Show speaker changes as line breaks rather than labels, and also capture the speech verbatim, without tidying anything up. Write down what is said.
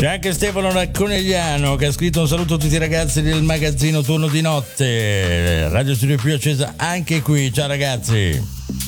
C'è anche Stefano da Conegliano che ha scritto un saluto a tutti i ragazzi del magazzino Turno di Notte. Radio Studio più accesa anche qui. Ciao ragazzi.